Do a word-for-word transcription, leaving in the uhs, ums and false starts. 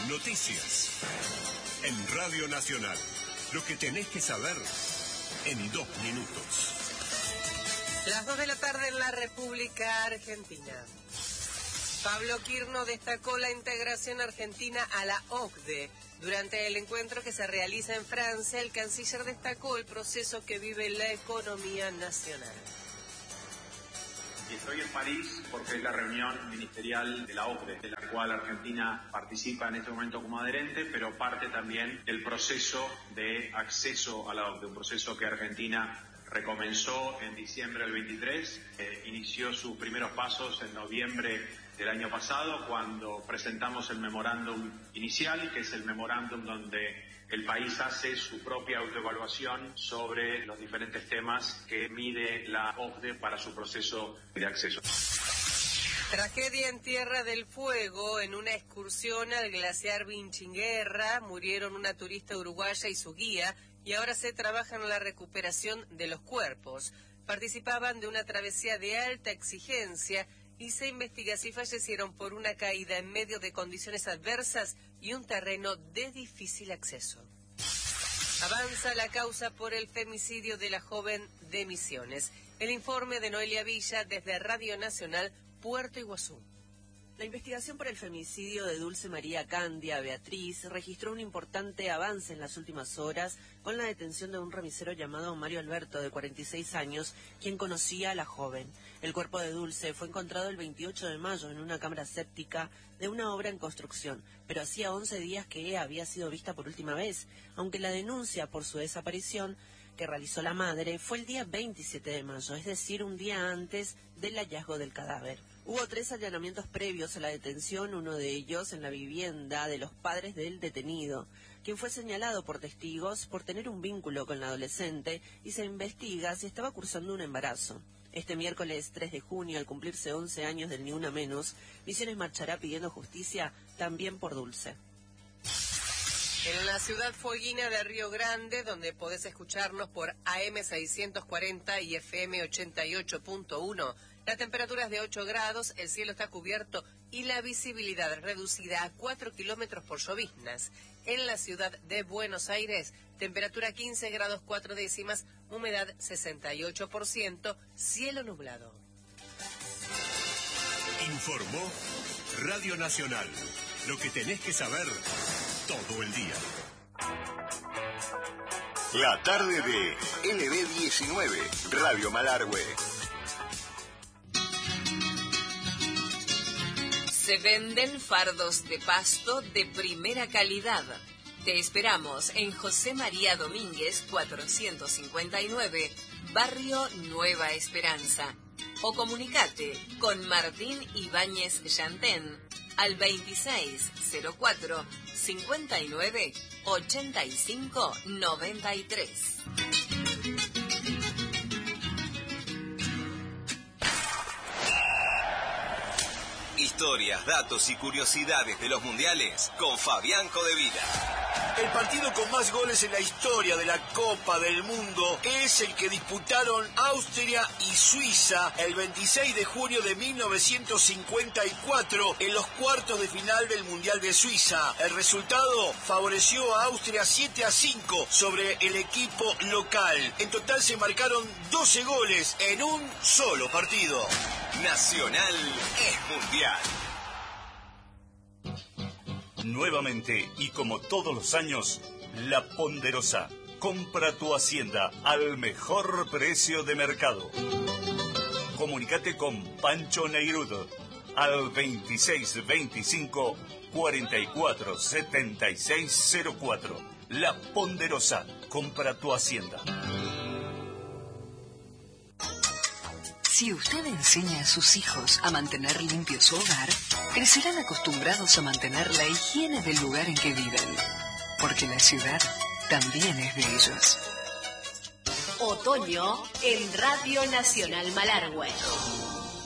Noticias. En Radio Nacional. Lo que tenés que saber en dos minutos. Las dos de la tarde en la República Argentina. Pablo Quirno destacó la integración argentina a la O C D E. Durante el encuentro que se realiza en Francia, el canciller destacó el proceso que vive la economía nacional. Y estoy en París porque es la reunión ministerial de la O C D E, de la cual Argentina participa en este momento como adherente, pero parte también del proceso de acceso a la O C D E, un proceso que Argentina recomenzó en diciembre del veintitrés, eh, inició sus primeros pasos en noviembre del año pasado, cuando presentamos el memorándum inicial, que es el memorándum donde el país hace su propia autoevaluación sobre los diferentes temas que mide la O C D E para su proceso de acceso. Tragedia en Tierra del Fuego. En una excursión al glaciar Vinchinguerra murieron una turista uruguaya y su guía, y ahora se trabaja en la recuperación de los cuerpos. Participaban de una travesía de alta exigencia y se investiga si fallecieron por una caída en medio de condiciones adversas y un terreno de difícil acceso. Avanza la causa por el femicidio de la joven de Misiones. El informe de Noelia Villa desde Radio Nacional, Puerto Iguazú. La investigación por el femicidio de Dulce María Candia Beatriz registró un importante avance en las últimas horas con la detención de un remisero llamado Mario Alberto, de cuarenta y seis años, quien conocía a la joven. El cuerpo de Dulce fue encontrado el veintiocho de mayo en una cámara séptica de una obra en construcción, pero hacía once días que había sido vista por última vez, aunque la denuncia por su desaparición que realizó la madre fue el día veintisiete de mayo, es decir, un día antes del hallazgo del cadáver. Hubo tres allanamientos previos a la detención, uno de ellos en la vivienda de los padres del detenido, quien fue señalado por testigos por tener un vínculo con la adolescente, y se investiga si estaba cursando un embarazo. Este miércoles tres de junio, al cumplirse once años del Ni Una Menos, Misiones marchará pidiendo justicia también por Dulce. En la ciudad fueguina de Río Grande, donde podés escucharnos por A M seiscientos cuarenta y F M ochenta y ocho punto uno, la temperatura es de ocho grados, el cielo está cubierto y la visibilidad reducida a cuatro kilómetros por lloviznas. En la ciudad de Buenos Aires, temperatura quince grados cuatro décimas, humedad sesenta y ocho por ciento, cielo nublado. Informó Radio Nacional. Lo que tenés que saber todo el día. La tarde de N B diecinueve, Radio Malargüe. Se venden fardos de pasto de primera calidad. Te esperamos en José María Domínguez cuatrocientos cincuenta y nueve, Barrio Nueva Esperanza. O comunicate con Martín Ibáñez Yantén al veintiséis cero cuatro cincuenta y nueve ochenta y cinco noventa y tres. Historias, datos y curiosidades de los mundiales con Fabián Codevila. El partido con más goles en la historia de la Copa del Mundo es el que disputaron Austria y Suiza el veintiséis de junio de mil novecientos cincuenta y cuatro en los cuartos de final del Mundial de Suiza. El resultado favoreció a Austria siete a cinco sobre el equipo local. En total se marcaron doce goles en un solo partido. Nacional es mundial. Nuevamente y como todos los años, La Ponderosa. Compra tu hacienda al mejor precio de mercado. Comunicate con Pancho Neirud al veintiséis veinticinco cuarenta y cuatro setenta y seis cero cuatro. La Ponderosa. Compra tu hacienda. Si usted enseña a sus hijos a mantener limpio su hogar, crecerán acostumbrados a mantener la higiene del lugar en que viven, porque la ciudad también es de ellos. Otoño en Radio Nacional Malargüe.